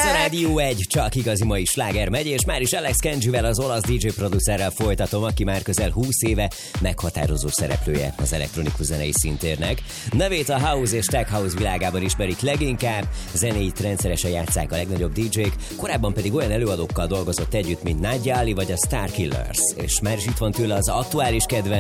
Ez a Rádió 1, csak igazi mai sláger megy, és már is Alex Kenjivel, az olasz DJ producerrel folytatom, aki már közel 20 éve meghatározó szereplője az elektronikus zenei szintérnek. Nevét a house és tech house világában ismerik leginkább, zenéit rendszeresen játsszák a legnagyobb DJ-k, korábban pedig olyan előadókkal dolgozott együtt, mint Nadia Ali vagy a Starkillers, és már is itt van tőle az aktuális kedvenc,